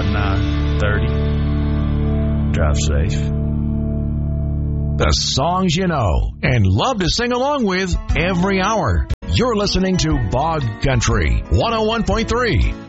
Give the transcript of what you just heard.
559-30. Drive safe. The songs you know and love to sing along with every hour. You're listening to Bog Country 101.3